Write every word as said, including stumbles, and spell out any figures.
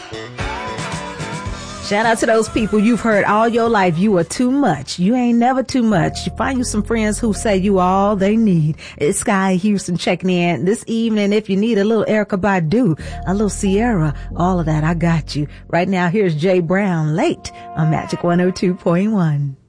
Shout out to those people you've heard all your life. You are too much. You ain't never too much. You find you some friends who say you all they need. It's Sky Houston checking in this evening. If you need a little Erykah Badu, a little Sierra, all of that, I got you. Right now, here's Jay Brown, Late on Magic one oh two point one.